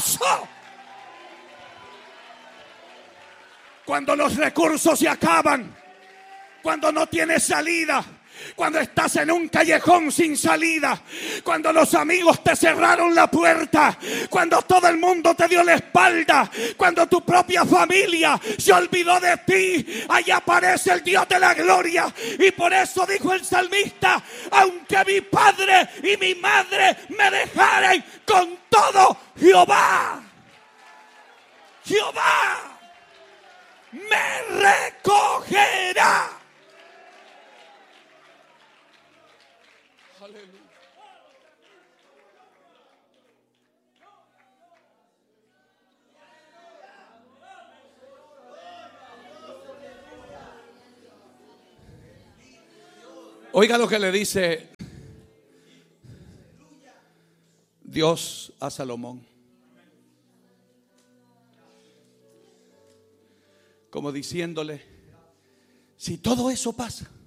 gozo. Cuando los recursos se acaban, cuando no tienes salida, cuando estás en un callejón sin salida, cuando los amigos te cerraron la puerta, cuando todo el mundo te dio la espalda, cuando tu propia familia se olvidó de ti, ahí aparece el Dios de la gloria. Y por eso dijo el salmista: aunque mi padre y mi madre me dejaren, con todo Jehová me recogerá. Aleluya. Oiga lo que le dice Dios a Salomón. Como diciéndole: si todo eso pasa,